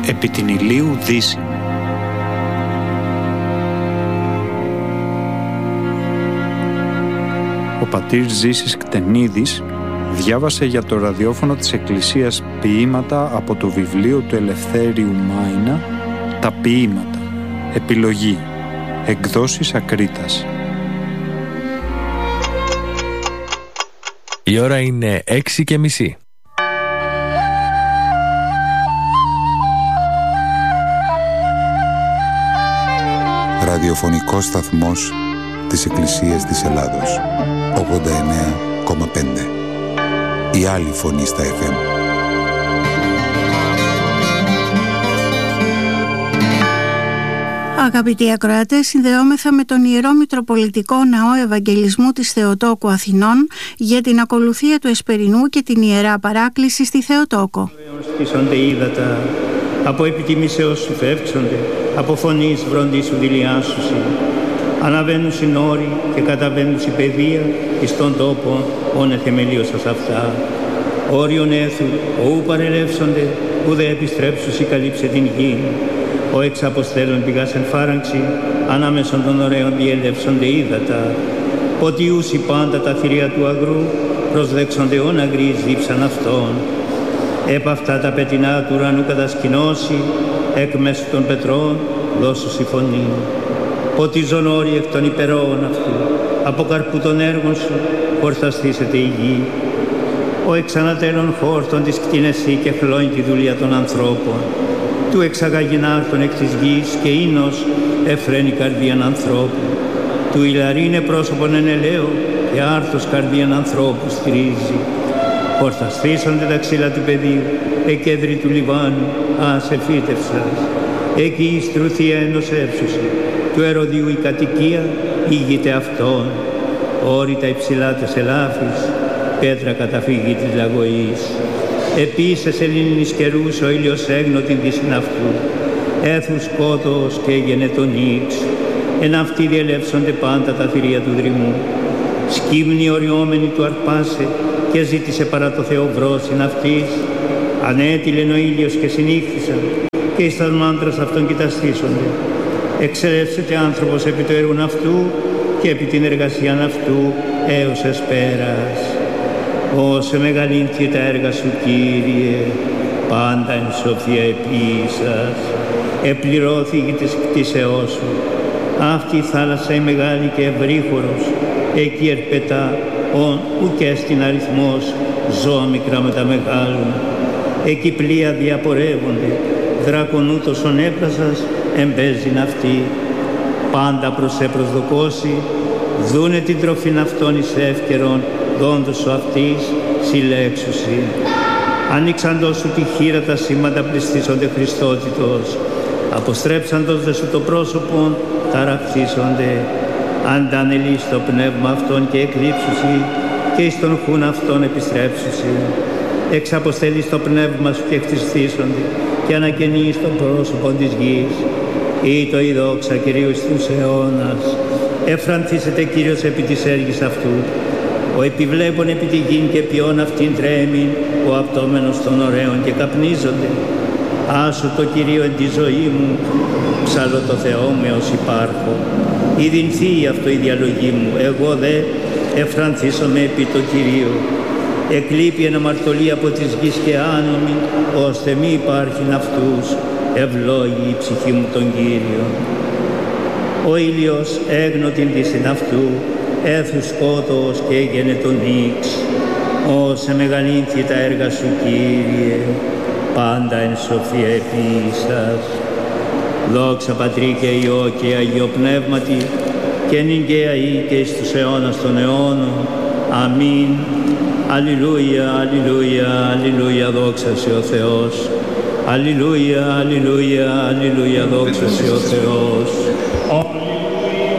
επί την ηλίου δύση. Ο πατήρ Ζήσης Κτενίδης διάβασε για το ραδιόφωνο της Εκκλησίας ποίηματα από το βιβλίο του Ελευθέριου Μάινα «Τα ποίηματα», επιλογή, εκδόσεις Ακρίτας. Η ώρα είναι 6:30. Ραδιοφωνικός σταθμός της Εκκλησίας της Ελλάδος, 89,5. Η άλλη φωνή στα FM. Αγαπητοί ακροατές, συνδεόμεθα με τον Ιερό Μητροπολιτικό Ναό Ευαγγελισμού της Θεοτόκου Αθηνών για την ακολουθία του Εσπερινού και την Ιερά Παράκληση στη Θεοτόκο. Στήσονται ύδατα, από επιτιμήσεως σου φεύξονται, από φωνής βροντής σου δηλιάσουσι. Αναβαίνουν συνόροι και καταβαίνουν η παιδεία εις τον τόπο, όνε θεμελίωσας αυτά. Όριον έθου, ου παρελεύσονται, ουδέ επιστρέψουσι καλύψε την γη. Ο εξ αποστέλων πηγάς εν φάραγξη, ανάμεσον των ωραίων διελεύσονται ύδατα. Ποτιούσι πάντα τα θηρία του αγρού, προσδέξονται όν αγροί ζήψαν αυτόν. Επ' αυτά τα πετεινά του ουρανού κατασκηνώσει, εκ μέσου των πετρών δώσουσι φωνή. Ποτίζον όροι εκ των υπερών αυτού, από καρπού των έργων σου χορταστήσεται η γη. Ο εξανατέλων χόρτων της κτίνεσή και χλώνει τη δουλεία των ανθρώπων. Του εξαγαγινάρτων εκ της γης και ίνος εφραίνει καρδίαν ανθρώπου. Του ηλαρίνε πρόσωπον εν ελαίο και άρθος καρδίαν ανθρώπου στηρίζει. Χορταστήσονται τα ξύλα του πεδίου, εκέδρη του Λιβάνου, ας εφύτευσας. Εκεί η στρουθία ενωσεύσουση, του Ερωδίου η κατοικία ηγείται αυτόν. Όρητα υψηλά τες ελάφης, πέτρα καταφύγη της λαγωής. Επίσης ελληνικής καιρούς ο ήλιος έγνω την δύσιν αυτού. Έθου σκότος και έγενε τον ύξ. Εν αυτοί διελεύσονται πάντα τα θηρία του δρυμού. Σκύμνη οριόμενη του αρπάσε και ζήτησε παρά το Θεό βρόσιν αυτής. Ανέτειλεν ο ήλιος και συνήχθησαν και εις τας μάντρας αυτών κοιταστήσονται. Εξελεύσεται άνθρωπος επί το έργον αυτού και επί την εργασίαν αυτού έως εσπέρας. Όσε μεγαλύνθη τα έργα σου, Κύριε, πάντα εν σοφία επίησας. Επληρώθη της κτίσεώς σου. Αυτή η θάλασσα η μεγάλη και ευρύχωρος, εκεί ερπετά, ον ουκέστην αριθμός, ζώα μικρά με τα μεγάλου. Εκεί πλοία διαπορεύονται, δρακονούτος ον έπρασας, εμπέζειν αυτή. Πάντα προς επροσδοκώσει, δούνε την τροφήν αυτών εις εύκαιρον, δόντος σου αυτής συλλέξουσι. Ανοίξαντος σου τη χείρα τα σήματα πληστήσονται Χριστότητος. Αποστρέψαντος δε σου το πρόσωπον ταραχθήσονται. Αντανελείς το πνεύμα αυτών και εκλείψουσι και εις τον χούν αυτών επιστρέψουσι. Εξαποστελείς το πνεύμα σου και εκτιστήσονται και ανακαινείς το πρόσωπον της γης. Ή το η δόξα Κυρίου στους αιώνας. Εφρανθήσετε Κύριος επί της έργης αυτού. Ο επιβλέπων επί τη γην και ποιόν αυτήν τρέμει, ο απτόμενος των ωραίων και καπνίζονται. Άσου το Κυρίο εν τη ζωή μου, ψαλώ το Θεό με ως υπάρχω. Ιδινθεί αυτό η διαλογή μου, εγώ δε εφρανθήσομαι επί το Κυρίο. Εκλείπει εν αμαρτωλή από της γης και άνομη, ώστε μη υπάρχειν αυτούς, ευλόγη η ψυχή μου τον Κύριο. Ο ήλιος έγνω την δύσιν αυτού, έθου σκότος και έγενε τον ύξ. Όσε μεγαλύνθη τα έργα σου, Κύριε, πάντα εν σοφία επίησας. Δόξα Πατρί και Υιό και Αγίο Πνεύματι, και νυν και αεί και εις τους αιώνας των αιώνων. Αμήν. Αλληλούια, αλληλούια, αλληλούια, δόξα σε ο Θεός. Αλληλούια, αλληλούια, αλληλούια, δόξα σε ο Θεός.